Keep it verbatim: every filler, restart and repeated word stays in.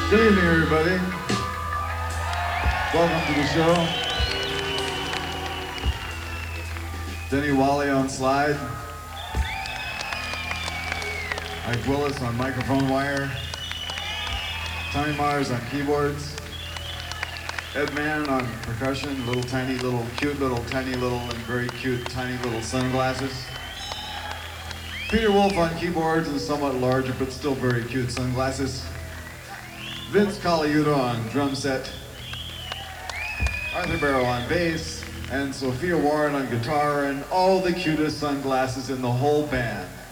Good evening, everybody. Welcome to the show. Denny Wally on slide. Mike Willis on microphone wire. Tommy Mars on keyboards. Ed Mann on percussion. Little tiny little cute little tiny little and very cute tiny little sunglasses. Peter Wolf on keyboards and somewhat larger but still very cute sunglasses. Vince Colaiuta on drum set, Arthur Barrow on bass, and Sophia Warren on guitar, and all the cutest sunglasses in the whole band.